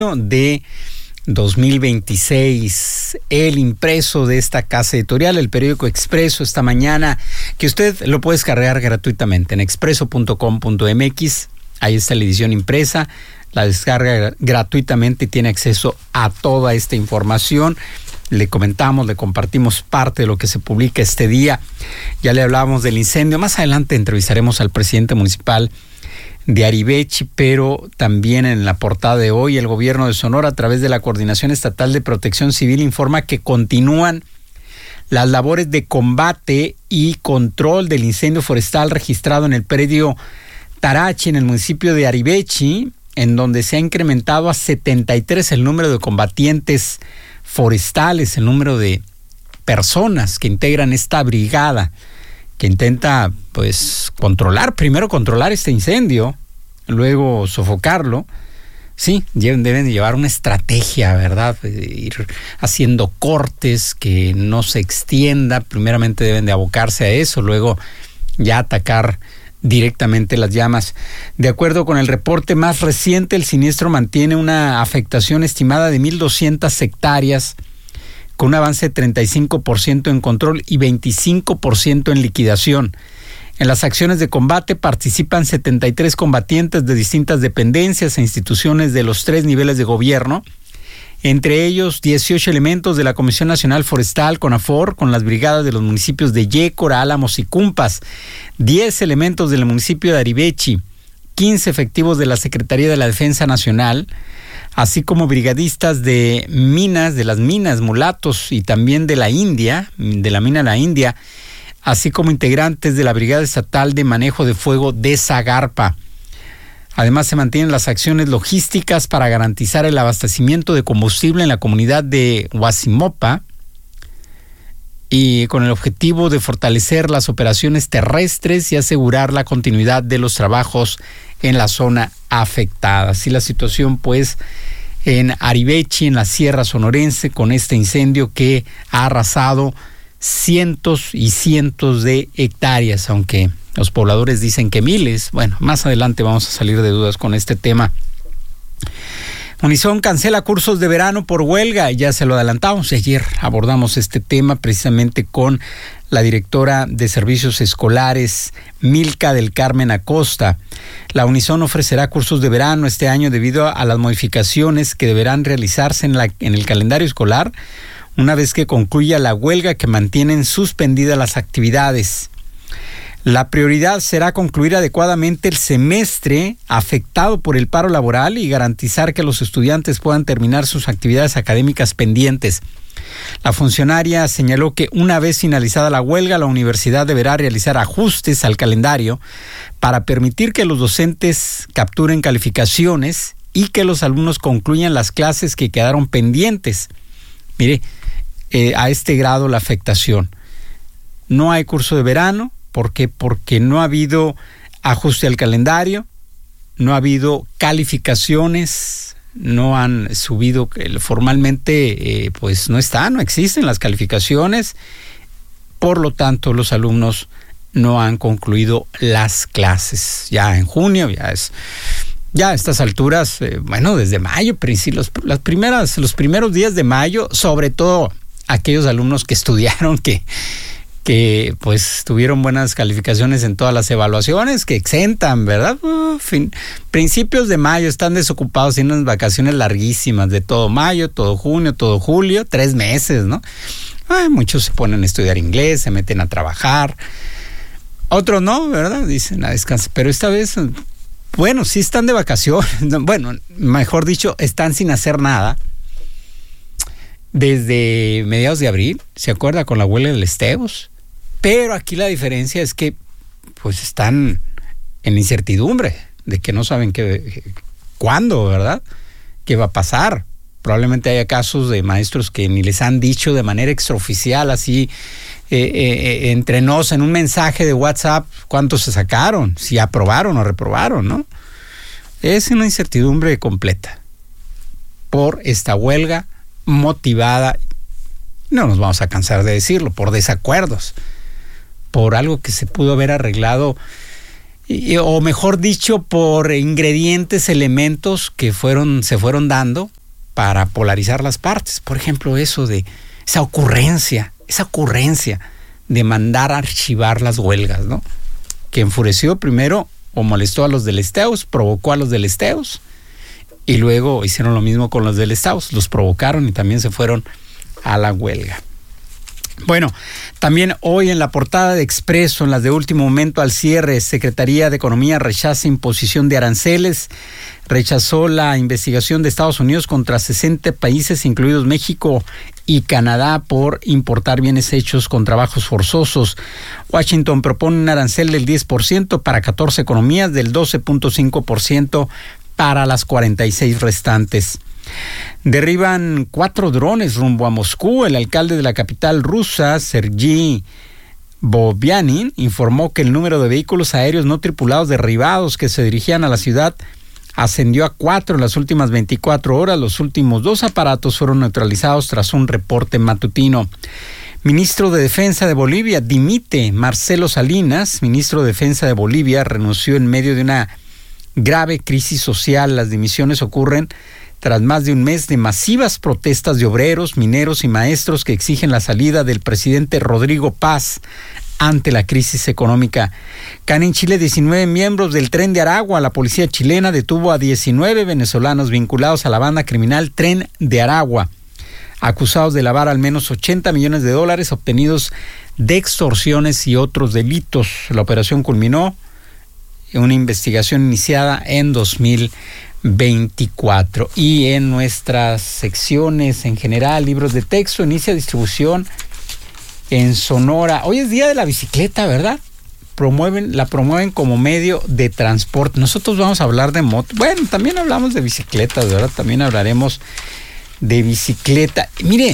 de 2026, el impreso de esta casa editorial, el periódico Expreso, esta mañana, que usted lo puede descargar gratuitamente en expreso.com.mx. Ahí está la edición impresa, la descarga gratuitamente y tiene acceso a toda esta información. Le comentamos, le compartimos parte de lo que se publica este día. Ya le hablábamos del incendio. Más adelante entrevistaremos al presidente municipal de Aribechi, pero también en la portada de hoy el gobierno de Sonora, a través de la Coordinación Estatal de Protección Civil, informa que continúan las labores de combate y control del incendio forestal registrado en el predio Tarachi, en el municipio de Aribechi, en donde se ha incrementado a 73 el número de combatientes forestales, el número de personas que integran esta brigada que intenta primero controlar este incendio, luego sofocarlo. Sí, deben llevar una estrategia, ¿verdad? Ir haciendo cortes, que no se extienda. Primeramente deben de abocarse a eso, luego ya atacar directamente las llamas. De acuerdo con el reporte más reciente, el siniestro mantiene una afectación estimada de 1,200 hectáreas, con un avance de 35% en control y 25% en liquidación. En las acciones de combate participan 73 combatientes de distintas dependencias e instituciones de los 3 niveles de gobierno, entre ellos 18 elementos de la Comisión Nacional Forestal, CONAFOR, con las brigadas de los municipios de Yécora, Álamos y Cumpas, 10 elementos del municipio de Aribechi, 15 efectivos de la Secretaría de la Defensa Nacional, así como brigadistas de las minas Mulatos y también de la India, de la mina La India, así como integrantes de la Brigada Estatal de Manejo de Fuego de Zagarpa. Además, se mantienen las acciones logísticas para garantizar el abastecimiento de combustible en la comunidad de Huacimopa, y con el objetivo de fortalecer las operaciones terrestres y asegurar la continuidad de los trabajos en la zona afectada. Así la situación, en Aribechi, en la Sierra Sonorense, con este incendio que ha arrasado cientos y cientos de hectáreas, aunque los pobladores dicen que miles. Bueno, más adelante vamos a salir de dudas con este tema. Unison cancela cursos de verano por huelga, ya se lo adelantamos. Ayer abordamos este tema precisamente con la directora de Servicios Escolares, Milka del Carmen Acosta. La Unison ofrecerá cursos de verano este año debido a las modificaciones que deberán realizarse en el calendario escolar una vez que concluya la huelga que mantienen suspendidas las actividades. La prioridad será concluir adecuadamente el semestre afectado por el paro laboral y garantizar que los estudiantes puedan terminar sus actividades académicas pendientes. La funcionaria señaló que una vez finalizada la huelga, la universidad deberá realizar ajustes al calendario para permitir que los docentes capturen calificaciones y que los alumnos concluyan las clases que quedaron pendientes. Mire, a este grado la afectación. No hay curso de verano. ¿Por qué? Porque no ha habido ajuste al calendario, no ha habido calificaciones, no han subido formalmente, no existen las calificaciones. Por lo tanto, los alumnos no han concluido las clases. Ya en junio, ya a estas alturas, desde mayo, los primeros días de mayo, sobre todo aquellos alumnos que estudiaron, que tuvieron buenas calificaciones en todas las evaluaciones, que exentan, ¿verdad? Principios de mayo están desocupados, tienen vacaciones larguísimas de todo mayo, todo junio, todo julio, 3 meses, ¿no? Muchos se ponen a estudiar inglés, se meten a trabajar, otros no, ¿verdad? Dicen a descansar, pero esta vez, sí están de vacaciones, mejor dicho, están sin hacer nada desde mediados de abril, ¿se acuerda? Con la huelga del Esteos. Pero aquí la diferencia es que están en incertidumbre de que no saben cuándo, ¿verdad? ¿Qué va a pasar? Probablemente haya casos de maestros que ni les han dicho de manera extraoficial, así entre nos, en un mensaje de WhatsApp, cuántos se sacaron, si aprobaron o reprobaron, ¿no? Es una incertidumbre completa por esta huelga motivada, no nos vamos a cansar de decirlo, por desacuerdos, por algo que se pudo haber arreglado o mejor dicho, por ingredientes, elementos que se fueron dando para polarizar las partes. Por ejemplo, esa ocurrencia de mandar a archivar las huelgas, ¿no? Que enfureció primero o molestó a los del Esteus, provocó a los del Esteus, y luego hicieron lo mismo con los del Esteus, los provocaron y también se fueron a la huelga. Bueno, también hoy en la portada de Expreso, en las de último momento al cierre, Secretaría de Economía rechaza imposición de aranceles, rechazó la investigación de Estados Unidos contra 60 países, incluidos México y Canadá, por importar bienes hechos con trabajos forzosos. Washington propone un arancel del 10% para 14 economías, del 12.5% para las 46 restantes. Derriban 4 drones rumbo a Moscú. El alcalde de la capital rusa, Sergei Sobyanin, informó que el número de vehículos aéreos no tripulados derribados que se dirigían a la ciudad ascendió a 4 en las últimas 24 horas. Los últimos 2 aparatos fueron neutralizados tras un reporte matutino. Ministro de Defensa de Bolivia dimite. Marcelo Salinas, ministro de Defensa de Bolivia, renunció en medio de una grave crisis social. Las dimisiones ocurren tras más de un mes de masivas protestas de obreros, mineros y maestros que exigen la salida del presidente Rodrigo Paz ante la crisis económica. Caen en Chile 19 miembros del Tren de Aragua. La policía chilena detuvo a 19 venezolanos vinculados a la banda criminal Tren de Aragua, acusados de lavar al menos $80 millones obtenidos de extorsiones y otros delitos. La operación culminó en una investigación iniciada en 2024. Y en nuestras secciones en general, libros de texto, inicia distribución en Sonora. Hoy es día de la bicicleta, ¿verdad? La promueven como medio de transporte. Nosotros vamos a hablar de moto. Bueno, también hablamos de bicicletas, ¿verdad? También hablaremos de bicicleta. Mire,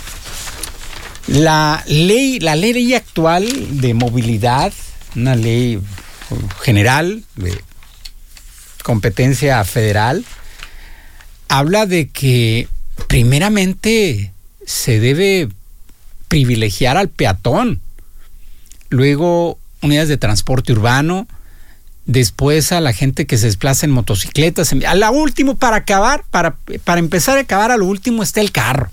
la ley actual de movilidad, una ley general de competencia federal, habla de que primeramente se debe privilegiar al peatón, luego unidades de transporte urbano, después a la gente que se desplaza en motocicletas. A la último, para empezar a acabar, a lo último está el carro.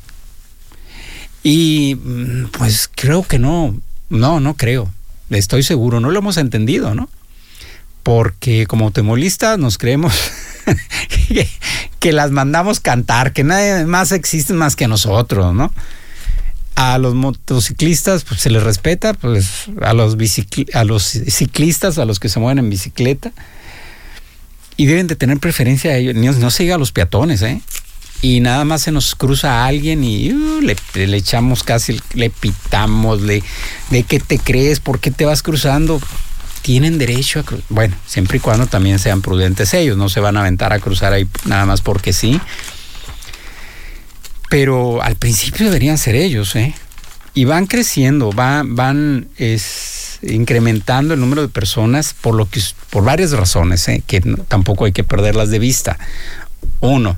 Y pues creo que no creo, estoy seguro, no lo hemos entendido, ¿no? Porque como automovilistas nos creemos que las mandamos cantar, que nadie más existe más que nosotros, ¿no? A los motociclistas pues se les respeta, pues a los ciclistas, a los que se mueven en bicicleta, y deben de tener preferencia a ellos. No se diga a los peatones, y nada más se nos cruza a alguien y le echamos casi, le pitamos, ¿de qué te crees? ¿Por qué te vas cruzando? Tienen derecho a cruzar. Bueno, siempre y cuando también sean prudentes ellos, no se van a aventar a cruzar ahí nada más porque sí. Pero al principio deberían ser ellos, y van creciendo, van incrementando el número de personas por varias razones, que tampoco hay que perderlas de vista. Uno,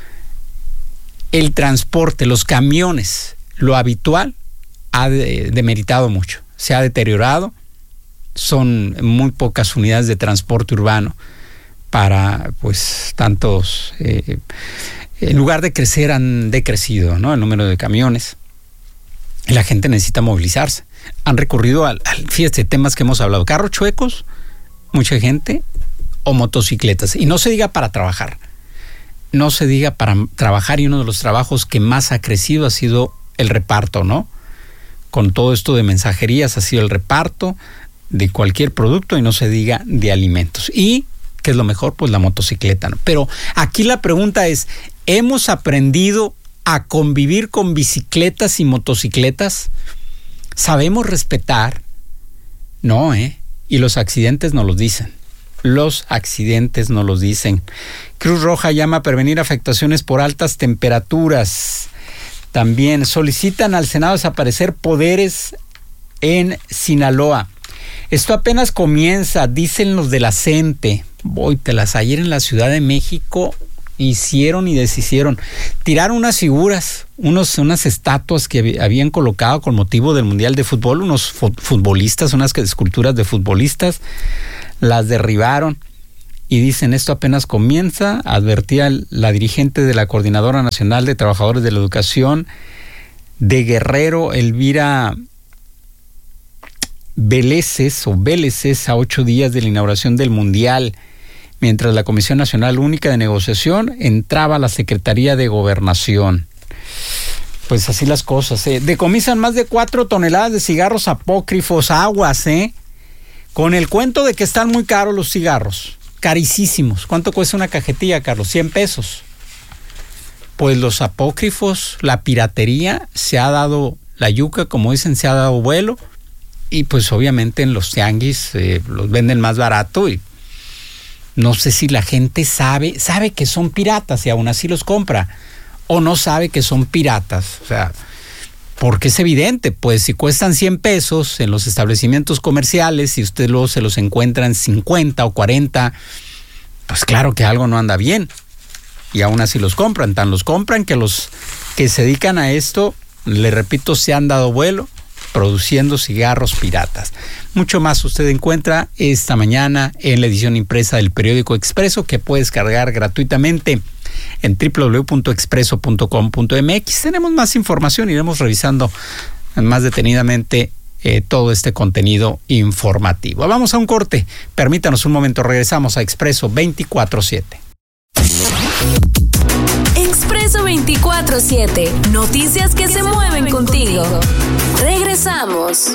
el transporte, los camiones, lo habitual ha demeritado mucho, se ha deteriorado. Son muy pocas unidades de transporte urbano para pues tantos. En lugar de crecer, han decrecido, ¿no?, el número de camiones. Y la gente necesita movilizarse. Han recurrido fíjate, temas que hemos hablado: carros chuecos, mucha gente, o motocicletas. Y no se diga para trabajar. No se diga para trabajar, y uno de los trabajos que más ha crecido ha sido el reparto, ¿no? Con todo esto de mensajerías ha sido el reparto de cualquier producto, y no se diga de alimentos. Y, ¿qué es lo mejor? Pues la motocicleta, ¿no? Pero aquí la pregunta es: ¿hemos aprendido a convivir con bicicletas y motocicletas? ¿Sabemos respetar? No, y los accidentes nos los dicen. Los accidentes nos los dicen. Cruz Roja llama a prevenir afectaciones por altas temperaturas. También solicitan al Senado desaparecer poderes en Sinaloa. Esto apenas comienza, dicen los de la CENTE. Ayer en la Ciudad de México hicieron y deshicieron. Tiraron unas figuras, unas estatuas que habían colocado con motivo del Mundial de Fútbol, unos futbolistas, unas esculturas de futbolistas. las derribaron y dicen esto apenas comienza, advertía la dirigente de la Coordinadora Nacional de Trabajadores de la Educación de Guerrero, Elvira Véleces a 8 días de la inauguración del Mundial, mientras la Comisión Nacional Única de Negociación entraba a la Secretaría de Gobernación. Pues así las cosas, decomisan más de 4 toneladas de cigarros apócrifos, aguas, con el cuento de que están muy caros los cigarros, carísimos. ¿Cuánto cuesta una cajetilla, Carlos? 100 pesos. Pues los apócrifos, la piratería, se ha dado la yuca, como dicen, se ha dado vuelo, y pues obviamente en los tianguis los venden más barato, y no sé si la gente sabe que son piratas y aún así los compra, o no sabe que son piratas, o sea, porque es evidente, pues si cuestan 100 pesos en los establecimientos comerciales y usted luego se los encuentra en 50 o 40, pues claro que algo no anda bien, y aún así los compran, tan los compran que los que se dedican a esto, le repito, se han dado vuelo produciendo cigarros piratas. Mucho más usted encuentra esta mañana en la edición impresa del periódico Expreso, que puedes cargar gratuitamente en www.expreso.com.mx. Tenemos más información, iremos revisando más detenidamente todo este contenido informativo. Vamos a un corte, permítanos un momento, regresamos a Expreso 24/7. Expreso 24/7, noticias que se mueven contigo. Regresamos.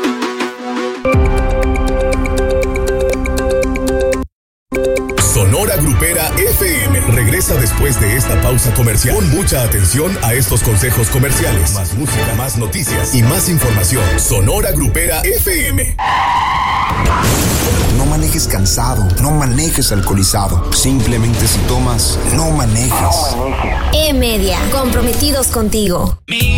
Sonora Grupera FM regresa después de esta pausa comercial. Pon mucha atención a estos consejos comerciales. Más música, más noticias y más información. Sonora Grupera FM. No manejes cansado, no manejes alcoholizado. Simplemente si tomas, no manejes. E-Media, comprometidos contigo.